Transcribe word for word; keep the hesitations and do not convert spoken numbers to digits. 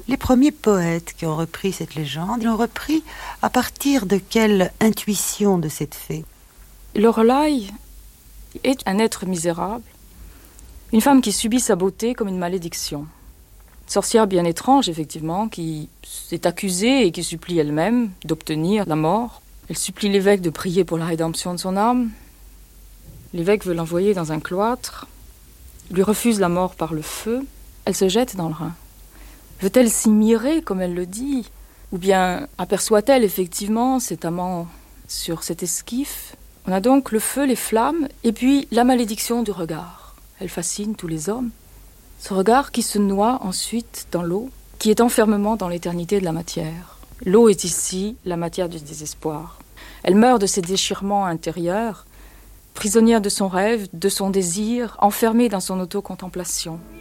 Les premiers poètes qui ont repris cette légende, ils l'ont repris à partir de quelle intuition de cette fée? Lorelai est un être misérable, une femme qui subit sa beauté comme une malédiction. Une sorcière bien étrange, effectivement, qui est accusée et qui supplie elle-même d'obtenir la mort. Elle supplie l'évêque de prier pour la rédemption de son âme. L'évêque veut l'envoyer dans un cloître, lui refuse la mort par le feu. Elle se jette dans le Rhin. Veut-elle s'y mirer, comme elle le dit? Ou bien aperçoit-elle effectivement cet amant sur cet esquif? On a donc le feu, les flammes, et puis la malédiction du regard. Elle fascine tous les hommes. Ce regard qui se noie ensuite dans l'eau, qui est enfermement dans l'éternité de la matière. L'eau est ici la matière du désespoir. Elle meurt de ses déchirements intérieurs, prisonnière de son rêve, de son désir, enfermée dans son autocontemplation.